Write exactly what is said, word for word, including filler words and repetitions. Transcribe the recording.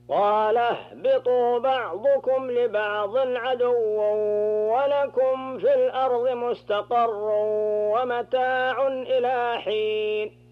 قال اهبطوا بعضكم لبعض عدو ولكم في الأرض مستقر ومتاع إلى حين